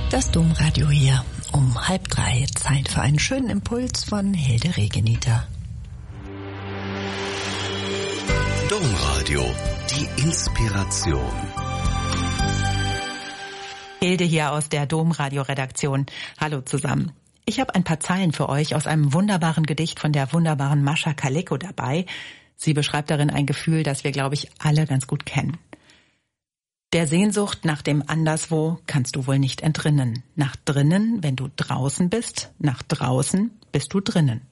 Das Domradio hier um 2:30. Zeit für einen schönen Impuls von Hilde Regeniter. Domradio, die Inspiration. Hilde hier aus der Domradio-Redaktion. Hallo zusammen. Ich habe ein paar Zeilen für euch aus einem wunderbaren Gedicht von der wunderbaren Mascha Kaleko dabei. Sie beschreibt darin ein Gefühl, das wir, glaube ich, alle ganz gut kennen. Der Sehnsucht nach dem Anderswo kannst du wohl nicht entrinnen. Nach drinnen, wenn du draußen bist, nach draußen bist du drinnen.